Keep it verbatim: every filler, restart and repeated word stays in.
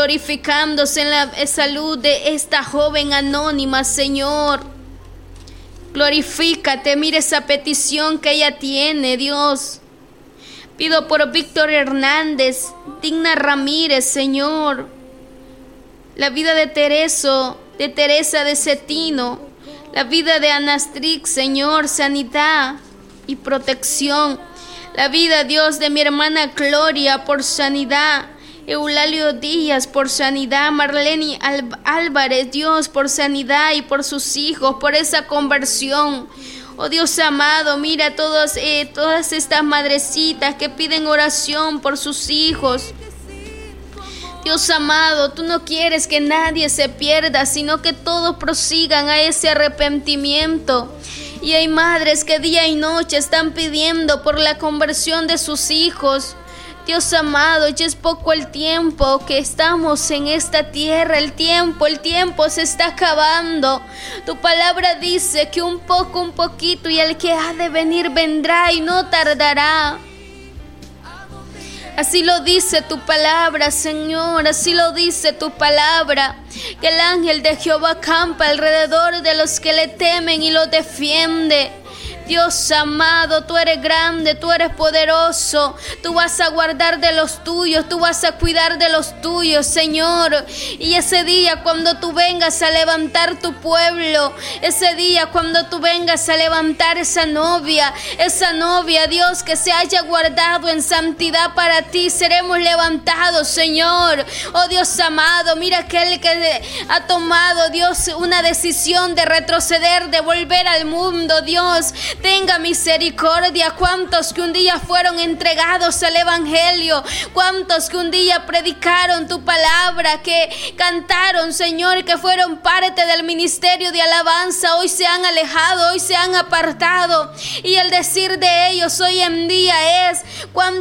glorificándose en la salud de esta joven anónima, Señor. Glorifícate, mira esa petición que ella tiene, Dios. Pido por Víctor Hernández, Digna Ramírez, Señor. La vida de Tereso, de Teresa de Cetino. La vida de Anastrix, Señor, sanidad y protección. La vida, Dios, de mi hermana Gloria por sanidad. Eulalio Díaz por sanidad. Marlene Álvarez, Dios, por sanidad y por sus hijos, por esa conversión. Oh Dios amado, mira todas, eh, todas estas madrecitas que piden oración por sus hijos. Dios amado, tú no quieres que nadie se pierda, sino que todos prosigan a ese arrepentimiento. Y hay madres que día y noche están pidiendo por la conversión de sus hijos. Dios amado, ya es poco el tiempo que estamos en esta tierra, el tiempo, el tiempo se está acabando. Tu palabra dice que un poco, un poquito, y el que ha de venir vendrá y no tardará. Así lo dice tu palabra, Señor, así lo dice tu palabra, que el ángel de Jehová campa alrededor de los que le temen y los defiende. Dios amado, tú eres grande, tú eres poderoso, tú vas a guardar de los tuyos, tú vas a cuidar de los tuyos, Señor. Y ese día cuando tú vengas a levantar tu pueblo, ese día cuando tú vengas a levantar esa novia, esa novia, Dios, que se haya guardado en santidad para ti, seremos levantados, Señor. Oh Dios amado, mira aquel que ha tomado, Dios, una decisión de retroceder, de volver al mundo, Dios. Tenga misericordia. Cuántos que un día fueron entregados al evangelio, cuántos que un día predicaron tu palabra, que cantaron, Señor, que fueron parte del ministerio de alabanza, hoy se han alejado, hoy se han apartado. Y el decir de ellos hoy en día es: cuántos